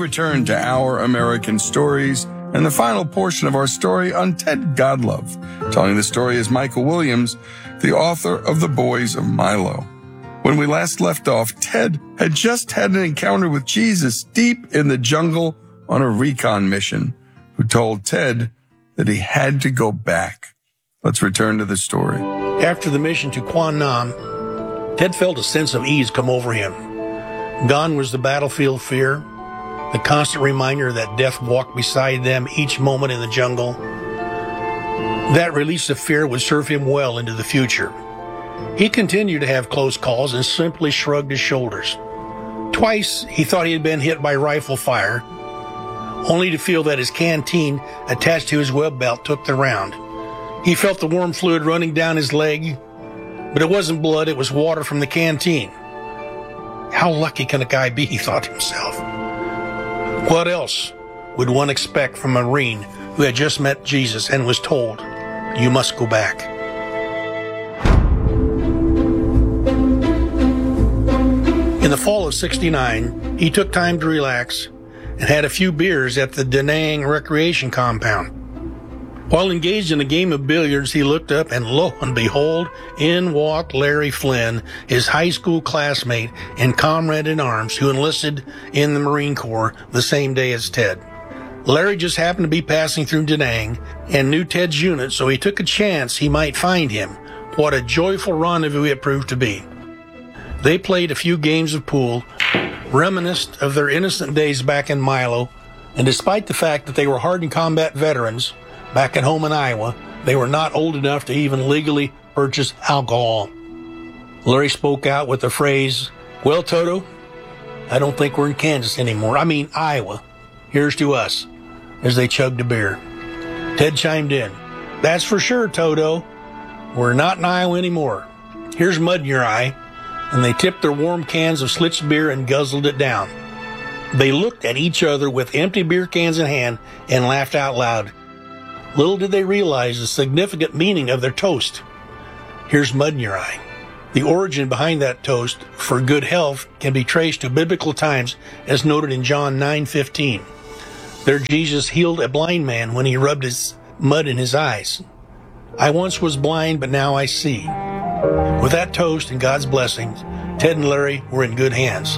return to Our American Stories and the final portion of our story on Ted Godlove. Telling the story is Michael Williams, the author of The Boys of Milo. When we last left off, Ted had just had an encounter with Jesus deep in the jungle on a recon mission, who told Ted that he had to go back. Let's return to the story. After the mission to Quan Nam, Ted felt a sense of ease come over him. Gone was the battlefield fear, the constant reminder that death walked beside them each moment in the jungle. That release of fear would serve him well into the future. He continued to have close calls and simply shrugged his shoulders. Twice he thought he had been hit by rifle fire, only to feel that his canteen attached to his web belt took the round. He felt the warm fluid running down his leg, but it wasn't blood, it was water from the canteen. How lucky can a guy be, he thought to himself. What else would one expect from a Marine who had just met Jesus and was told, "You must go back"? In the fall of '69, he took time to relax and had a few beers at the Da Nang Recreation Compound. While engaged in a game of billiards, he looked up and lo and behold, in walked Larry Flynn, his high school classmate and comrade in arms who enlisted in the Marine Corps the same day as Ted. Larry just happened to be passing through Da Nang and knew Ted's unit, so he took a chance he might find him. What a joyful rendezvous it proved to be. They played a few games of pool, reminisced of their innocent days back in Milo, and despite the fact that they were hardened combat veterans, back at home in Iowa, they were not old enough to even legally purchase alcohol. Larry spoke out with the phrase, "Well, Toto, I don't think we're in Kansas anymore. I mean, Iowa. Here's to us," as they chugged a beer. Ted chimed in, "That's for sure, Toto. We're not in Iowa anymore. Here's mud in your eye." And they tipped their warm cans of Schlitz beer and guzzled it down. They looked at each other with empty beer cans in hand and laughed out loud. Little did they realize the significant meaning of their toast. Here's mud in your eye. The origin behind that toast for good health can be traced to biblical times as noted in John 9:15. There Jesus healed a blind man when he rubbed his mud in his eyes. "I once was blind, but now I see." With that toast and God's blessings, Ted and Larry were in good hands.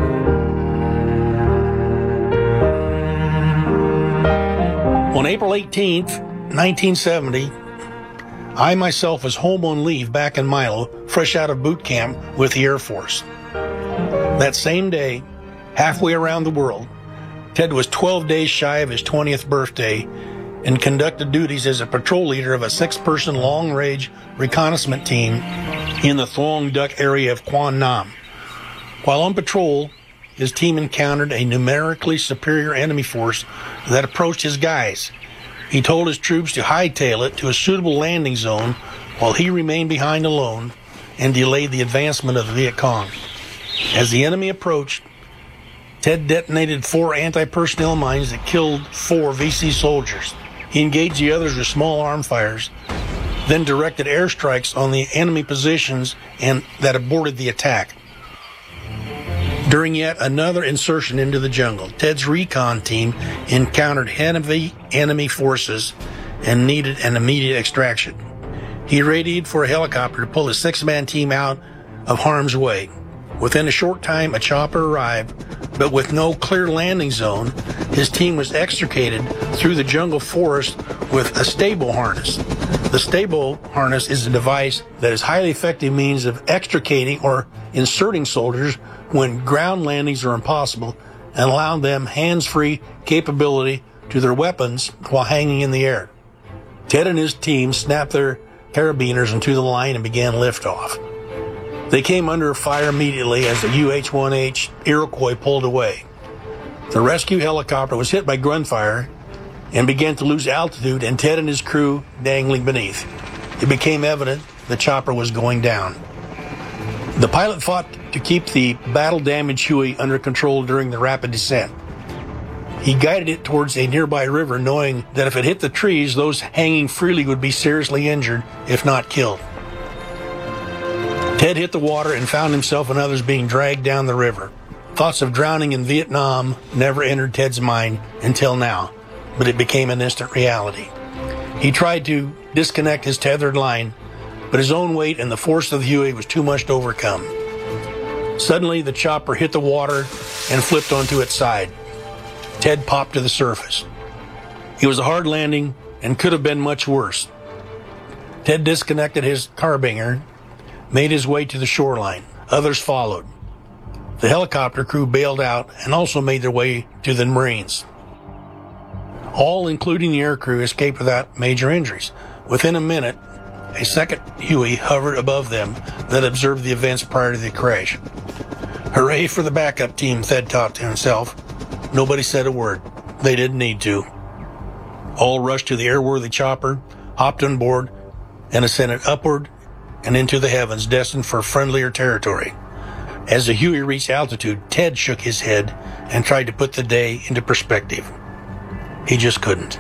On April 18th, 1970, I myself was home on leave back in Milo, fresh out of boot camp with the Air Force. That same day, halfway around the world, Ted was 12 days shy of his 20th birthday and conducted duties as a patrol leader of a 6-person long-range reconnaissance team in the Thuong Duc area of Quan Nam. While on patrol, his team encountered a numerically superior enemy force that approached his guys. He told his troops to hightail it to a suitable landing zone while he remained behind alone and delayed the advancement of the Viet Cong. As the enemy approached, Ted detonated 4 anti-personnel mines that killed 4 VC soldiers. He engaged the others with small arm fires, then directed airstrikes on the enemy positions and that aborted the attack. During yet another insertion into the jungle, Ted's recon team encountered heavy enemy forces and needed an immediate extraction. He radioed for a helicopter to pull his 6-man team out of harm's way. Within a short time, a chopper arrived, but with no clear landing zone, his team was extricated through the jungle forest with a stable harness. The stable harness is a device that is a highly effective means of extricating or inserting soldiers when ground landings are impossible and allow them hands-free capability to their weapons while hanging in the air. Ted and his team snapped their carabiners into the line and began liftoff. They came under fire immediately as the UH-1H Iroquois pulled away. The rescue helicopter was hit by gunfire and began to lose altitude, and Ted and his crew dangling beneath. It became evident the chopper was going down. The pilot fought to keep the battle-damaged Huey under control during the rapid descent. He guided it towards a nearby river, knowing that if it hit the trees, those hanging freely would be seriously injured, if not killed. Ted hit the water and found himself and others being dragged down the river. Thoughts of drowning in Vietnam never entered Ted's mind until now, but it became an instant reality. He tried to disconnect his tethered line, but his own weight and the force of the Huey was too much to overcome. Suddenly, the chopper hit the water and flipped onto its side. Ted popped to the surface. It was a hard landing and could have been much worse. Ted disconnected his carbinger, made his way to the shoreline. Others followed. The helicopter crew bailed out and also made their way to the Marines. All, including the aircrew, escaped without major injuries. Within a minute, a second Huey hovered above them that observed the events prior to the crash. Hooray for the backup team, Ted thought to himself. Nobody said a word. They didn't need to. All rushed to the airworthy chopper, hopped on board, and ascended upward and into the heavens, destined for friendlier territory. As the Huey reached altitude, Ted shook his head and tried to put the day into perspective. He just couldn't.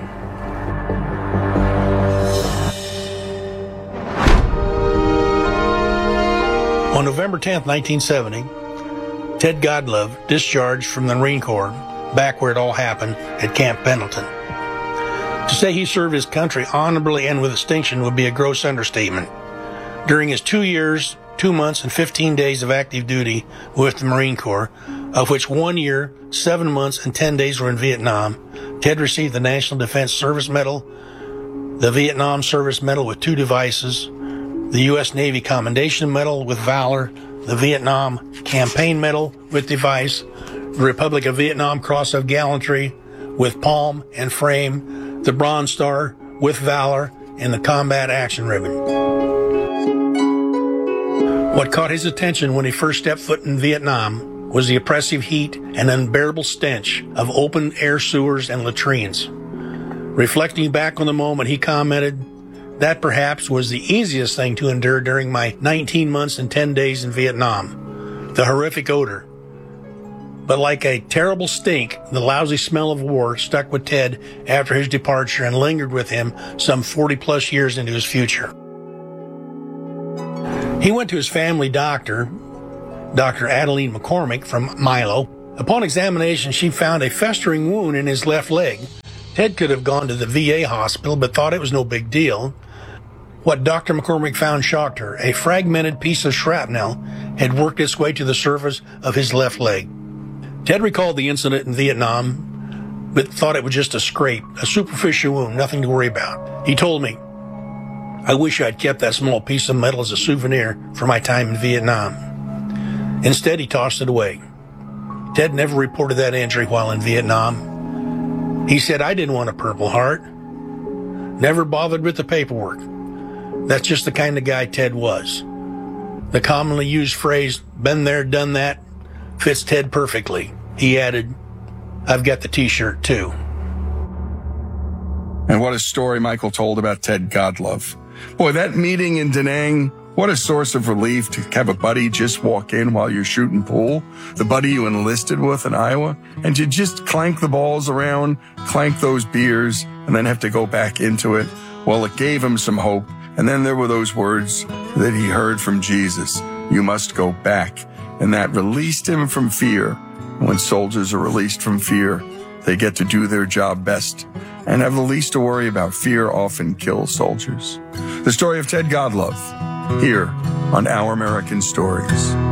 On November 10, 1970, Ted Godlove discharged from the Marine Corps back where it all happened at Camp Pendleton. To say he served his country honorably and with distinction would be a gross understatement. During his 2 years, 2 months, and 15 days of active duty with the Marine Corps, of which 1 year, 7 months, and 10 days were in Vietnam, Ted received the National Defense Service Medal, the Vietnam Service Medal with 2 devices, the U.S. Navy Commendation Medal with Valor, the Vietnam Campaign Medal with device, the Republic of Vietnam Cross of Gallantry with palm and frame, the Bronze Star with Valor, and the Combat Action Ribbon. What caught his attention when he first stepped foot in Vietnam was the oppressive heat and unbearable stench of open-air sewers and latrines. Reflecting back on the moment, he commented, "That perhaps was the easiest thing to endure during my 19 months and 10 days in Vietnam. The horrific odor. But like a terrible stink, the lousy smell of war stuck with Ted after his departure and lingered with him some 40-plus years into his future." He went to his family doctor, Dr. Adeline McCormick from Milo. Upon examination, she found a festering wound in his left leg. Ted could have gone to the VA hospital, but thought it was no big deal. What Dr. McCormick found shocked her. A fragmented piece of shrapnel had worked its way to the surface of his left leg. Ted recalled the incident in Vietnam, but thought it was just a scrape, a superficial wound, nothing to worry about. He told me, "I wish I'd kept that small piece of metal as a souvenir for my time in Vietnam." Instead, he tossed it away. Ted never reported that injury while in Vietnam. He said, "I didn't want a Purple Heart." Never bothered with the paperwork. That's just the kind of guy Ted was. The commonly used phrase, "been there, done that," fits Ted perfectly. He added, "I've got the t-shirt too." And what a story Michael told about Ted Godlove. Boy, that meeting in Da Nang, what a source of relief to have a buddy just walk in while you're shooting pool, the buddy you enlisted with in Iowa, and to just clank the balls around, clank those beers, and then have to go back into it. Well, it gave him some hope. And then there were those words that he heard from Jesus, "You must go back." And that released him from fear. When soldiers are released from fear, they get to do their job best and have the least to worry about. Fear often kills soldiers. The story of Ted Godlove, here on Our American Stories.